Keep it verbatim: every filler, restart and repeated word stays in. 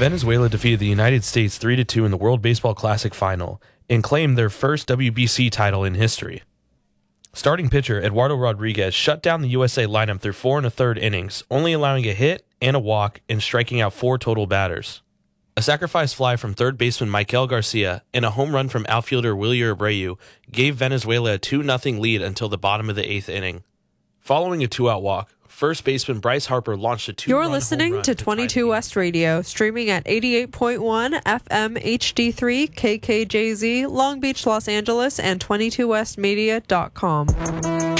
Venezuela defeated the United States three to two in the World Baseball Classic final and claimed their first W B C title in history. Starting pitcher Eduardo Rodriguez shut down the U S A lineup through four and a third innings, only allowing a hit and a walk and striking out four total batters. A sacrifice fly from third baseman Michael Garcia and a home run from outfielder Wilyer Abreu gave Venezuela a two nothing lead until the bottom of the eighth inning. Following a two-out walk, first baseman Bryce Harper launched a two-run You're listening to twenty-two West Radio, streaming at eighty-eight point one F M H D three K K J Z, Long Beach, Los Angeles, and twenty-two west media dot com.